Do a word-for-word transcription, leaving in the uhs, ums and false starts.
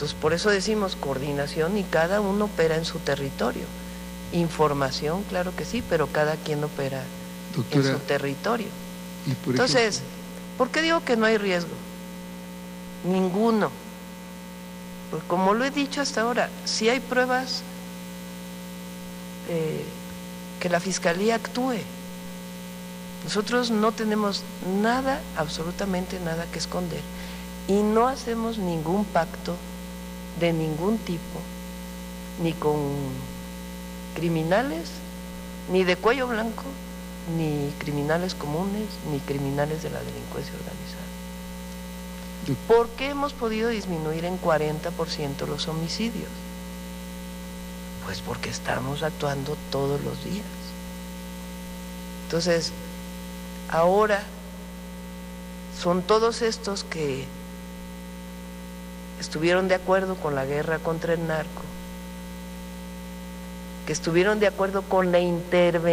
Entonces, por eso decimos coordinación y cada uno opera en su territorio. Información, claro que sí, pero cada quien opera Doctora, en su territorio. Y por Entonces, ejemplo, ¿por qué digo que no hay riesgo? Ninguno. Porque como lo he dicho hasta ahora, si hay pruebas, eh, que la Fiscalía actúe. Nosotros no tenemos nada, absolutamente nada que esconder. Y no hacemos ningún pacto de ningún tipo, ni con criminales, ni de cuello blanco, ni criminales comunes, ni criminales de la delincuencia organizada. ¿Por qué hemos podido disminuir en cuarenta por ciento los homicidios? Pues porque estamos actuando todos los días. Entonces, ahora son todos estos que estuvieron de acuerdo con la guerra contra el narco, que estuvieron de acuerdo con la intervención